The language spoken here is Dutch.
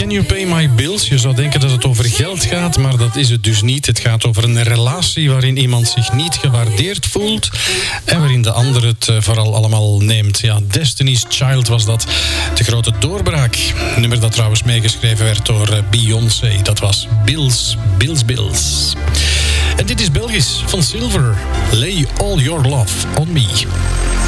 Can You Pay My Bills? Je zou denken dat het over geld gaat, maar dat is het dus niet. Het gaat over een relatie waarin iemand zich niet gewaardeerd voelt en waarin de ander het vooral allemaal neemt. Ja, Destiny's Child was dat. De grote doorbraak. Een nummer dat trouwens meegeschreven werd door Beyoncé. Dat was Bills, Bills, Bills. En dit is Belgisch van Silver. Lay All Your Love on Me.